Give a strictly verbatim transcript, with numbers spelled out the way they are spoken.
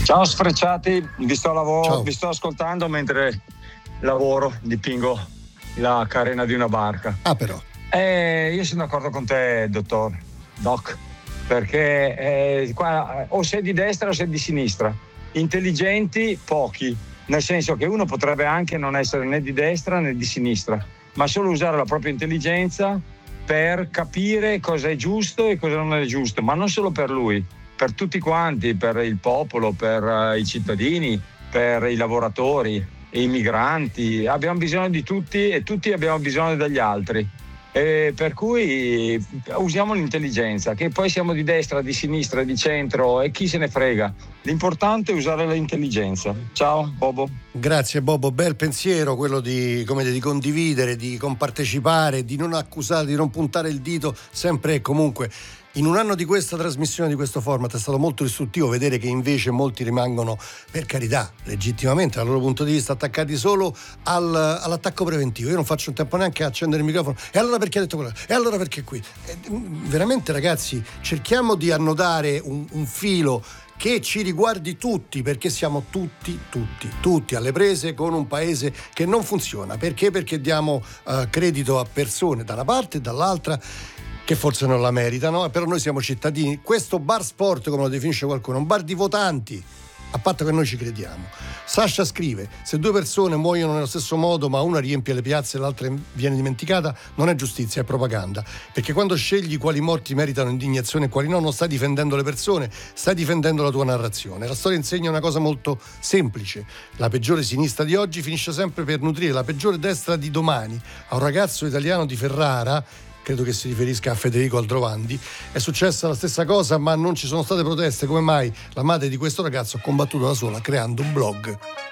Ciao sfrecciati, vi sto, lavoro, Ciao. vi sto ascoltando mentre lavoro, dipingo la carena di una barca. Ah, però. Eh, io sono d'accordo con te, dottor Doc, perché eh, qua o sei di destra o sei di sinistra. Intelligenti, pochi, nel senso che uno potrebbe anche non essere né di destra né di sinistra, ma solo usare la propria intelligenza per capire cosa è giusto e cosa non è giusto, ma non solo per lui, per tutti quanti, per il popolo, per uh, i cittadini, per i lavoratori, i migranti. Abbiamo bisogno di tutti e tutti abbiamo bisogno degli altri. E per cui usiamo l'intelligenza, che poi siamo di destra, di sinistra, di centro e chi se ne frega. L'importante è usare l'intelligenza. Ciao Bobo. Grazie Bobo, bel pensiero quello di, come dire, di condividere, di compartecipare, di non accusare, di non puntare il dito sempre e comunque. In un anno di questa trasmissione, di questo format, è stato molto istruttivo vedere che invece molti rimangono, per carità, legittimamente dal loro punto di vista, attaccati solo al, all'attacco preventivo. Io non faccio in tempo neanche a accendere il microfono. E allora perché ha detto quello? E allora perché qui? E, veramente ragazzi, cerchiamo di annodare un, un filo che ci riguardi tutti, perché siamo tutti, tutti, tutti alle prese con un paese che non funziona. Perché? Perché diamo uh, credito a persone da una parte e dall'altra che forse non la meritano, però noi siamo cittadini. Questo bar sport, come lo definisce qualcuno, un bar di votanti, a patto che noi ci crediamo. Sasha scrive: se due persone muoiono nello stesso modo ma una riempie le piazze e l'altra viene dimenticata, non è giustizia, è propaganda, perché quando scegli quali morti meritano indignazione e quali no, non stai difendendo le persone, stai difendendo la tua narrazione. La storia insegna una cosa molto semplice: la peggiore sinistra di oggi finisce sempre per nutrire la peggiore destra di domani. A un ragazzo italiano di Ferrara, credo che si riferisca a Federico Aldrovandi, è successa la stessa cosa, ma non ci sono state proteste. Come mai la madre di questo ragazzo ha combattuto da sola creando un blog?